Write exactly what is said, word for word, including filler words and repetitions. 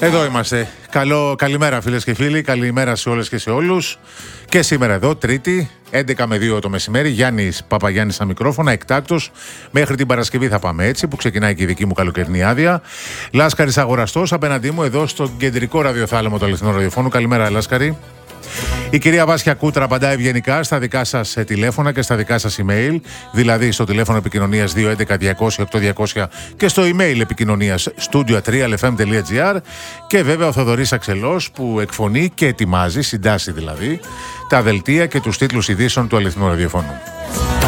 Εδώ είμαστε. Καλό, καλημέρα φίλες και φίλοι, καλημέρα σε όλες και σε όλους. Και σήμερα εδώ, Τρίτη, έντεκα με δύο το μεσημέρι, Γιάννης Παπαγιάννης στα μικρόφωνα, εκτάκτος. Μέχρι την Παρασκευή θα πάμε έτσι, που ξεκινάει και η δική μου καλοκαιρινή άδεια. Λάσκαρης Αγοραστός, απέναντί μου εδώ στο κεντρικό ραδιοθάλαμο του Αληθινού Ραδιοφώνου. Καλημέρα, Λάσκαρη. Η κυρία Βάσια Κούτρα απαντά ευγενικά στα δικά σας τηλέφωνα και στα δικά σας email, δηλαδή στο τηλέφωνο επικοινωνίας δύο έντεκα διακόσια οκτώ διακόσια και στο email επικοινωνίας studio τρία ελ εφ εμ τελεία τζι άρ, και βέβαια ο Θοδωρής Αξελός που εκφωνεί και ετοιμάζει, συντάσσει δηλαδή, τα δελτία και τους τίτλους ειδήσεων του Αληθινού Ραδιοφώνου.